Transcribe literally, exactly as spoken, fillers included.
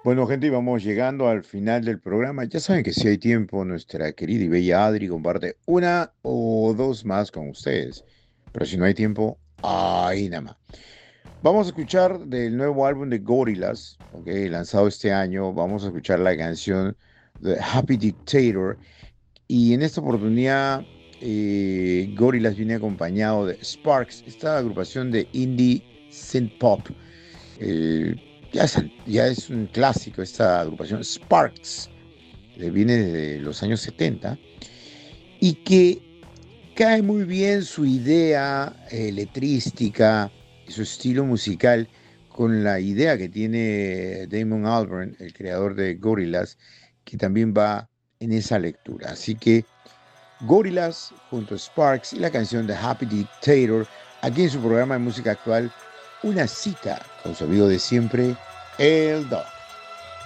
Bueno, gente, y vamos llegando al final del programa. Ya saben que si hay tiempo, nuestra querida y bella Adri comparte una o dos más con ustedes. Pero si no hay tiempo, ahí nada más. Vamos a escuchar del nuevo álbum de Gorillaz, ok, lanzado este año. Vamos a escuchar la canción The Happy Dictator. Y en esta oportunidad, eh, Gorillaz viene acompañado de Sparks, esta agrupación de indie synth pop. Eh, ya, es, ya es un clásico esta agrupación, Sparks, que viene desde los años setenta y que cae muy bien su idea eh, letrística y su estilo musical con la idea que tiene Damon Albarn, el creador de Gorillaz, que también va en esa lectura. Así que Gorillaz junto a Sparks y la canción de Happy Dictator, aquí en su programa de música actual, una cita con su amigo de siempre, el Doc.